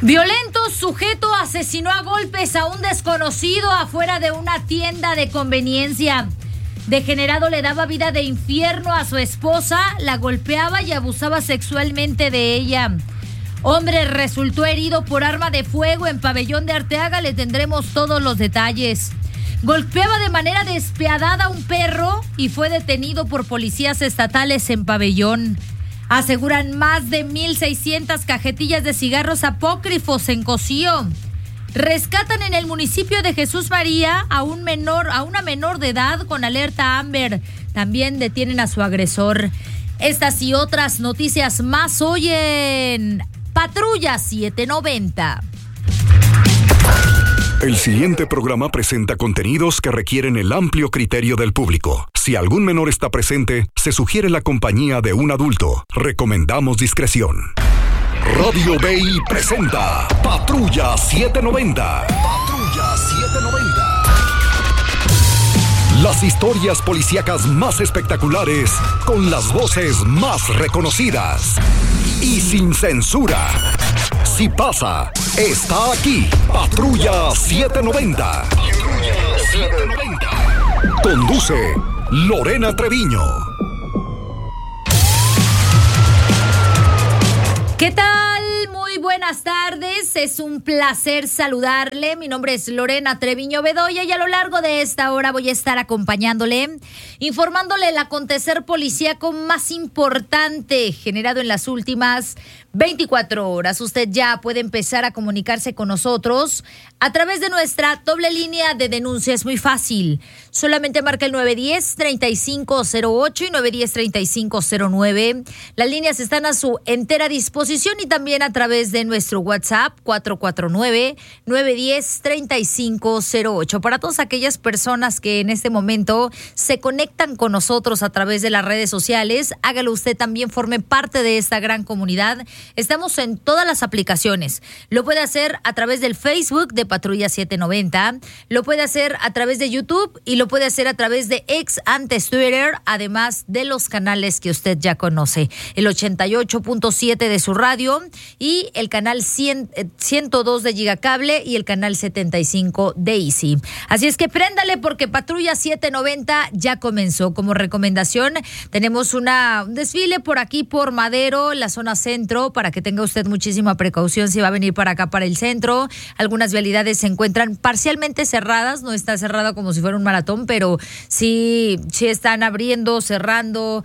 Violento sujeto asesinó a golpes a un desconocido afuera de una tienda de conveniencia. Degenerado le daba vida de infierno a su esposa, la golpeaba y abusaba sexualmente de ella. Hombre resultó herido por arma de fuego en Pabellón de Arteaga, le tendremos todos los detalles. Golpeaba de manera despiadada a un perro y fue detenido por policías estatales en Pabellón. Aseguran más de 1,600 cajetillas de cigarros apócrifos en Cocío. Rescatan en el municipio de Jesús María a una menor de edad con alerta Amber. También detienen a su agresor. Estas y otras noticias más hoy en Patrulla 790. El siguiente programa presenta contenidos que requieren el amplio criterio del público. Si algún menor está presente, se sugiere la compañía de un adulto. Recomendamos discreción. Radio Bay presenta Patrulla 790. Patrulla 790. Las historias policíacas más espectaculares con las voces más reconocidas y sin censura. Si pasa, está aquí. Patrulla 790. Patrulla 790. Conduce Lorena Treviño. ¿Qué tal? Muy buenas tardes, es un placer saludarle. Mi nombre es Lorena Treviño Bedoya y a lo largo de esta hora voy a estar acompañándole, informándole el acontecer policíaco más importante generado en las últimas 24 horas. Usted ya puede empezar a comunicarse con nosotros a través de nuestra doble línea de denuncia. Es muy fácil. Solamente marca el 910-3508 y 910-3509. Las líneas están a su entera disposición y también a través de nuestro WhatsApp 449-910-3508. Para todas aquellas personas que en este momento se conectan con nosotros a través de las redes sociales, hágalo usted también, forme parte de esta gran comunidad. Estamos en todas las aplicaciones. Lo puede hacer a través del Facebook de Patrulla 790, lo puede hacer a través de YouTube y lo puede hacer a través de X, antes Twitter, además de los canales que usted ya conoce. El 88.7 de su radio y el canal 102 de Gigacable y el canal 75 de Easy. Así es que préndale porque Patrulla 790 ya comenzó. Como recomendación, tenemos un desfile por aquí por Madero, la zona centro, para que tenga usted muchísima precaución si va a venir para acá, para el centro. Algunas vialidades se encuentran parcialmente cerradas, no está cerrada como si fuera un maratón, pero sí están abriendo, cerrando.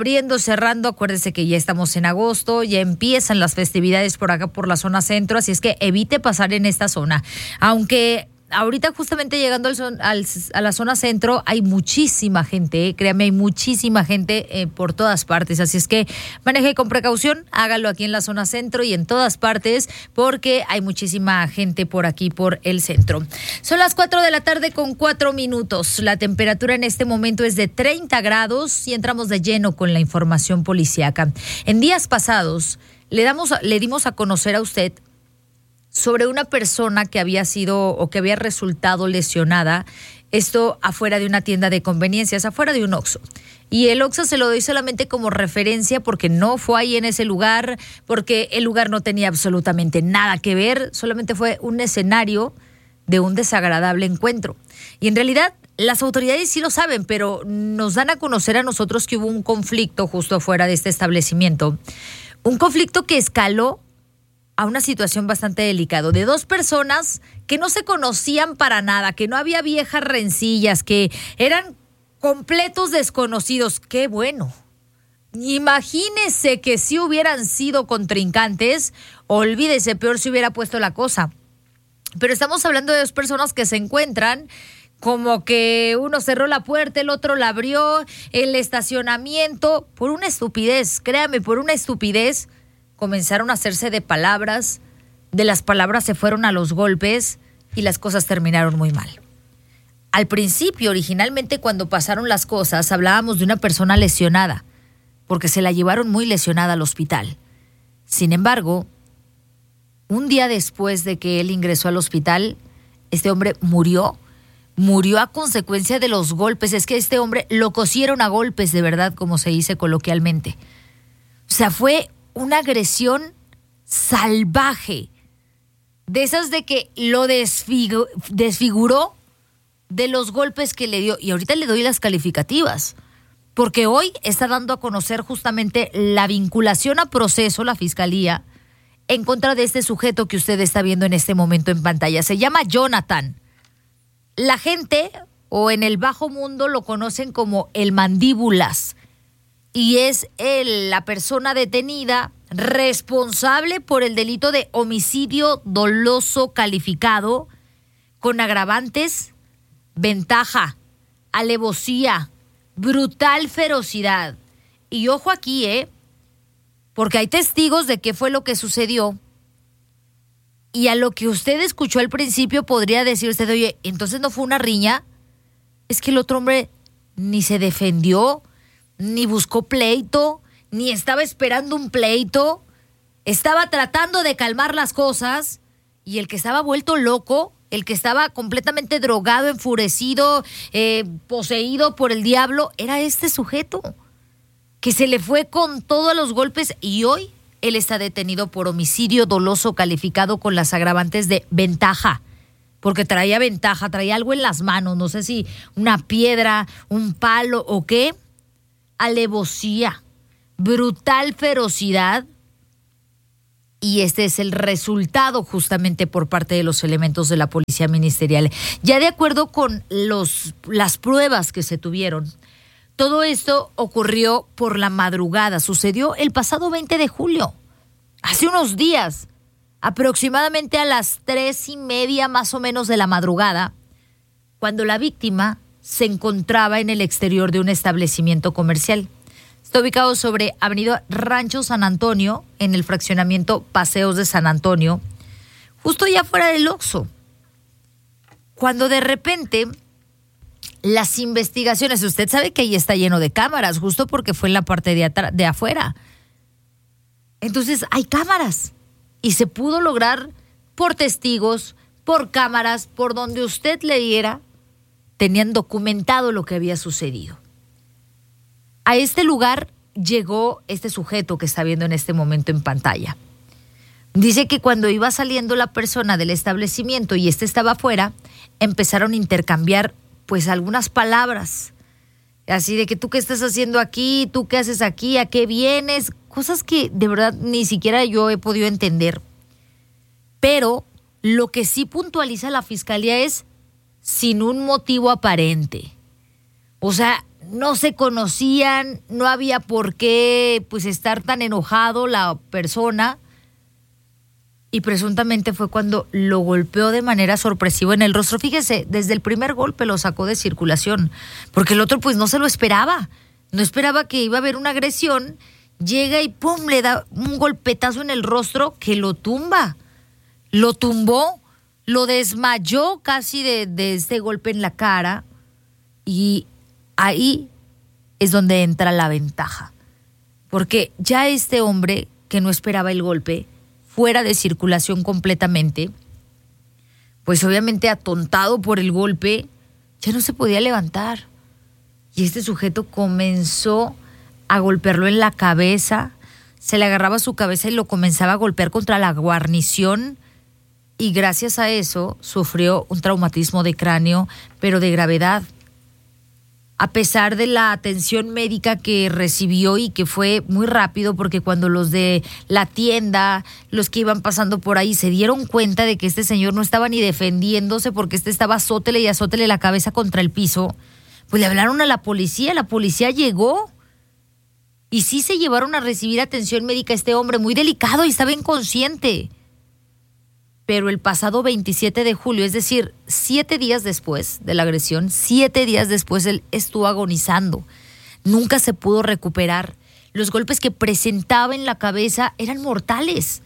Acuérdese que ya estamos en agosto, ya empiezan las festividades por acá, por la zona centro, así es que evite pasar en esta zona. Aunque ahorita justamente llegando a la zona centro hay muchísima gente, créame, hay muchísima gente por todas partes, así es que maneje con precaución, hágalo aquí en la zona centro y en todas partes porque hay muchísima gente por aquí, por el centro. Son las 4 de la tarde con 4 minutos, la temperatura en este momento es de 30 grados y entramos de lleno con la información policíaca. En días pasados le dimos a conocer a usted sobre una persona que había sido o que había resultado lesionada, esto afuera de una tienda de conveniencias, afuera de un Oxxo. Y el Oxxo se lo doy solamente como referencia porque no fue ahí en ese lugar, porque el lugar no tenía absolutamente nada que ver, solamente fue un escenario de un desagradable encuentro. Y en realidad las autoridades sí lo saben, pero nos dan a conocer a nosotros que hubo un conflicto justo afuera de este establecimiento. Un conflicto que escaló a una situación bastante delicada, de dos personas que no se conocían para nada, que no había viejas rencillas, que eran completos desconocidos. ¡Qué bueno! Imagínese que si hubieran sido contrincantes, olvídese, peor si hubiera puesto la cosa. Pero estamos hablando de dos personas que se encuentran como que uno cerró la puerta, el otro la abrió, el estacionamiento, por una estupidez, créame, por una estupidez. Comenzaron a hacerse de palabras, de las palabras se fueron a los golpes y las cosas terminaron muy mal. Al principio, originalmente, cuando pasaron las cosas, hablábamos de una persona lesionada, porque se la llevaron muy lesionada al hospital. Sin embargo, un día después de que él ingresó al hospital, este hombre murió a consecuencia de los golpes. Es que este hombre lo cosieron a golpes, de verdad, como se dice coloquialmente. O sea, fue una agresión salvaje de esas de que lo desfiguró de los golpes que le dio. Y ahorita le doy las calificativas, porque hoy está dando a conocer justamente la vinculación a proceso, la Fiscalía, en contra de este sujeto que usted está viendo en este momento en pantalla. Se llama Jonathan. La gente, o en el bajo mundo, lo conocen como el Mandíbulas. Y es la persona detenida responsable por el delito de homicidio doloso calificado con agravantes, ventaja, alevosía, brutal ferocidad. Y ojo aquí, porque hay testigos de qué fue lo que sucedió. Y a lo que usted escuchó al principio podría decir usted, oye, entonces no fue una riña. Es que el otro hombre ni se defendió, ni buscó pleito, ni estaba esperando un pleito. Estaba tratando de calmar las cosas. Y el que estaba vuelto loco, el que estaba completamente drogado, enfurecido, poseído por el diablo, era este sujeto, que se le fue con todos los golpes. Y hoy él está detenido por homicidio doloso calificado con las agravantes de ventaja, porque traía ventaja, traía algo en las manos, no sé si una piedra, un palo o qué, alevosía, brutal ferocidad. Y este es el resultado justamente por parte de los elementos de la Policía Ministerial. Ya de acuerdo con las pruebas que se tuvieron, todo esto ocurrió por la madrugada. Sucedió el pasado 20 de julio, hace unos días, aproximadamente a las 3:30 más o menos de la madrugada, cuando la víctima se encontraba en el exterior de un establecimiento comercial. Está ubicado sobre Avenida Rancho San Antonio, en el fraccionamiento Paseos de San Antonio, justo allá afuera del Oxxo. Cuando de repente las investigaciones, usted sabe que ahí está lleno de cámaras, justo porque fue en la parte de afuera. Entonces hay cámaras y se pudo lograr por testigos, por cámaras, por donde usted le diera, tenían documentado lo que había sucedido. A este lugar llegó este sujeto que está viendo en este momento en pantalla. Dice que cuando iba saliendo la persona del establecimiento y este estaba afuera, empezaron a intercambiar pues algunas palabras, así de que tú qué estás haciendo aquí, tú qué haces aquí, a qué vienes, cosas que de verdad ni siquiera yo he podido entender. Pero lo que sí puntualiza la Fiscalía es sin un motivo aparente. O sea, no se conocían, no había por qué pues estar tan enojado la persona. Y presuntamente fue cuando lo golpeó de manera sorpresiva en el rostro. Fíjese, desde el primer golpe lo sacó de circulación, porque el otro pues no se lo esperaba. No esperaba que iba a haber una agresión. Llega y pum, le da un golpetazo en el rostro que lo tumba. Lo tumbó, lo desmayó casi de este golpe en la cara. Y ahí es donde entra la ventaja. Porque ya este hombre que no esperaba el golpe, fuera de circulación completamente, pues obviamente atontado por el golpe, ya no se podía levantar. Y este sujeto comenzó a golpearlo en la cabeza, se le agarraba su cabeza y lo comenzaba a golpear contra la guarnición, y gracias a eso sufrió un traumatismo de cráneo, pero de gravedad. A pesar de la atención médica que recibió y que fue muy rápido, porque cuando los de la tienda, los que iban pasando por ahí, se dieron cuenta de que este señor no estaba ni defendiéndose porque estaba azótele y azótele la cabeza contra el piso, pues le hablaron a la policía llegó y sí se llevaron a recibir atención médica a este hombre muy delicado y estaba inconsciente. Pero el pasado 27 de julio, es decir, 7 días después de la agresión, 7 días después él estuvo agonizando. Nunca se pudo recuperar. Los golpes que presentaba en la cabeza eran mortales.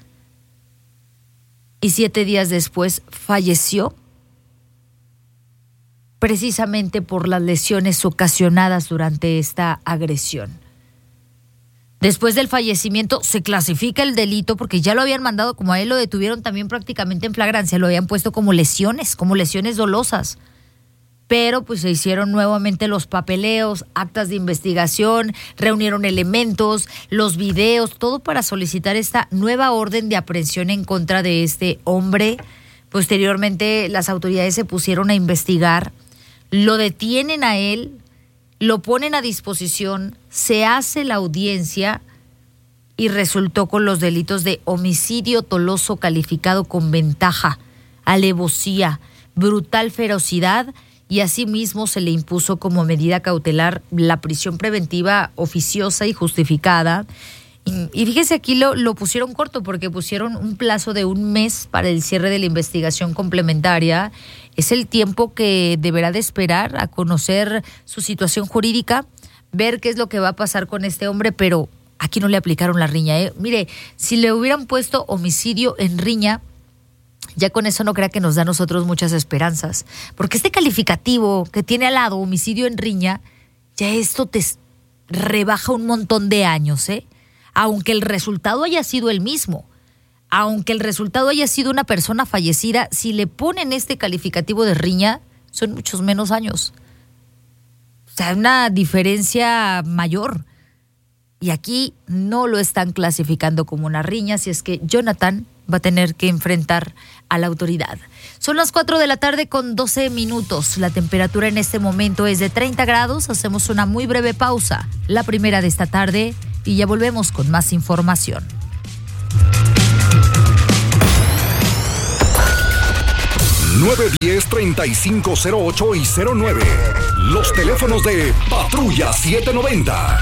Y 7 días después falleció precisamente por las lesiones ocasionadas durante esta agresión. Después del fallecimiento se clasifica el delito porque ya lo habían mandado, como a él lo detuvieron también prácticamente en flagrancia, lo habían puesto como lesiones dolosas. pero pues se hicieron nuevamente los papeleos, actas de investigación, reunieron elementos, los videos, todo para solicitar esta nueva orden de aprehensión en contra de este hombre. Posteriormente las autoridades se pusieron a investigar, lo detienen a él, lo ponen a disposición, se hace la audiencia y resultó con los delitos de homicidio doloso calificado con ventaja, alevosía, brutal ferocidad, y asimismo se le impuso como medida cautelar la prisión preventiva oficiosa y justificada. Y fíjese, aquí lo pusieron corto porque pusieron un plazo de 1 mes para el cierre de la investigación complementaria. Es el tiempo que deberá de esperar a conocer su situación jurídica, ver qué es lo que va a pasar con este hombre, pero aquí no le aplicaron la riña, ¿eh? Mire, si le hubieran puesto homicidio en riña, ya con eso no crea que nos da a nosotros muchas esperanzas, porque este calificativo que tiene al lado, homicidio en riña, ya esto te rebaja un montón de años, ¿eh? Aunque el resultado haya sido el mismo, aunque el resultado haya sido una persona fallecida, si le ponen este calificativo de riña, son muchos menos años. O sea, una diferencia mayor. Y aquí no lo están clasificando como una riña, así es que Jonathan va a tener que enfrentar a la autoridad. Son las 4 de la tarde con 12 minutos. La temperatura en este momento es de 30 grados. Hacemos una muy breve pausa, la primera de esta tarde, y ya volvemos con más información. ...910-3508 y 09... Los teléfonos de Patrulla 790.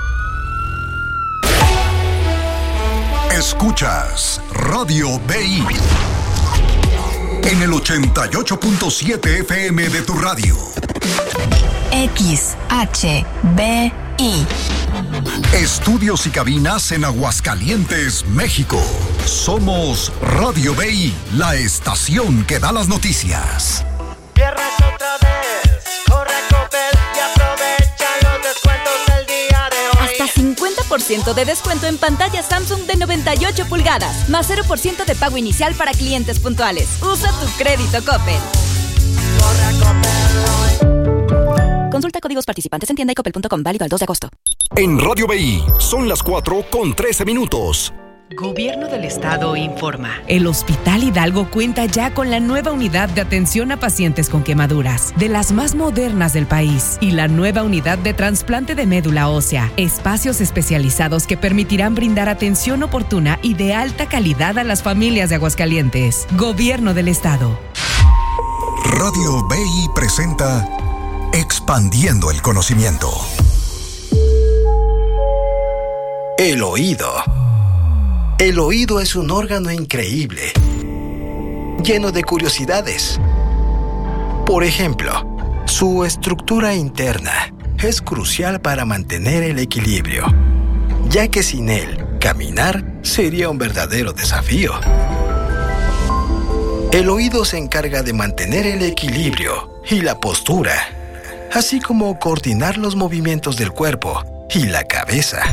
Escuchas Radio BI en el 88.7 FM de tu radio. XHBI. Estudios y cabinas en Aguascalientes, México. Somos Radio BI, la estación que da las noticias. Viernes otra vez, corre a Coppel y aprovecha los descuentos del día de hoy. Hasta 50% de descuento en pantalla Samsung de 98 pulgadas, más 0% de pago inicial para clientes puntuales. Usa tu crédito Coppel. Corre a Coppel hoy. Consulta códigos participantes en tienda y coppel.com, válido al 2 de agosto. En Radio BI son las 4:13 minutos. Gobierno del Estado informa. El Hospital Hidalgo cuenta ya con la nueva unidad de atención a pacientes con quemaduras, de las más modernas del país, y la nueva unidad de trasplante de médula ósea, espacios especializados que permitirán brindar atención oportuna y de alta calidad a las familias de Aguascalientes. Gobierno del Estado. Radio BI presenta Expandiendo el conocimiento. El oído. El oído es un órgano increíble, lleno de curiosidades. Por ejemplo, su estructura interna es crucial para mantener el equilibrio, ya que sin él, caminar sería un verdadero desafío. El oído se encarga de mantener el equilibrio y la postura, así como coordinar los movimientos del cuerpo y la cabeza.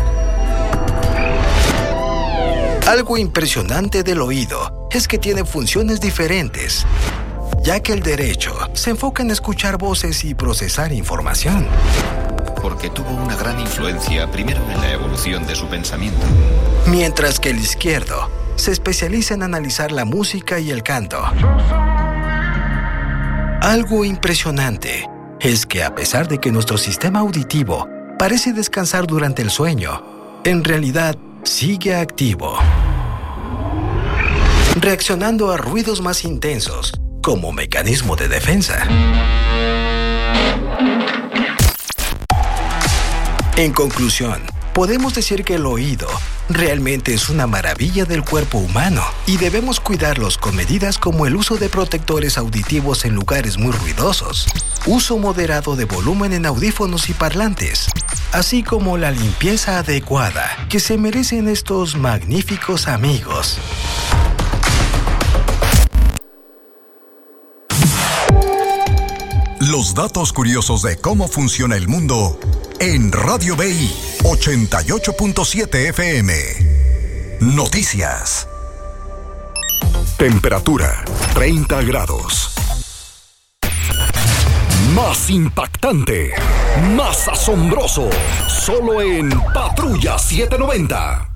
Algo impresionante del oído es que tiene funciones diferentes, ya que el derecho se enfoca en escuchar voces y procesar información. Porque tuvo una gran influencia primero en la evolución de su pensamiento. Mientras que el izquierdo se especializa en analizar la música y el canto. Algo impresionante es que a pesar de que nuestro sistema auditivo parece descansar durante el sueño, en realidad sigue activo, reaccionando a ruidos más intensos como mecanismo de defensa. En conclusión, podemos decir que el oído realmente es una maravilla del cuerpo humano y debemos cuidarlos con medidas como el uso de protectores auditivos en lugares muy ruidosos, uso moderado de volumen en audífonos y parlantes, así como la limpieza adecuada que se merecen estos magníficos amigos. Los datos curiosos de cómo funciona el mundo en Radio BI 88.7 FM. Noticias. Temperatura 30 grados. Más impactante, más asombroso, solo en Patrulla 790.